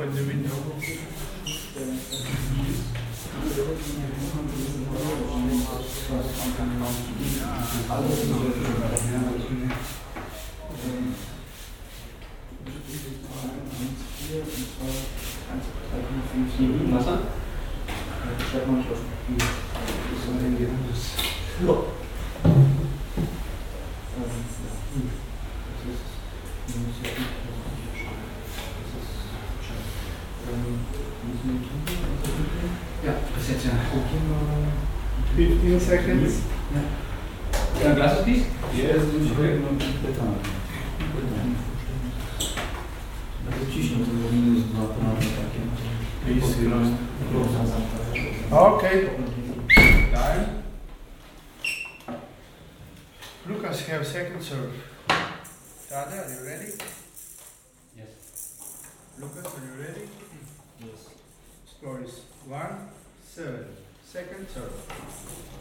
open the window. Wasser? Ja, bis jetzt ja. 15 seconds. Ja, glasses please? Jest pytanie. Ciśnij to minus 2 takie. Okay. Time. Lucas, have second serve. Tade, are you ready? Yes. Lucas, are you ready? Yes. Score is 1-7. Second serve.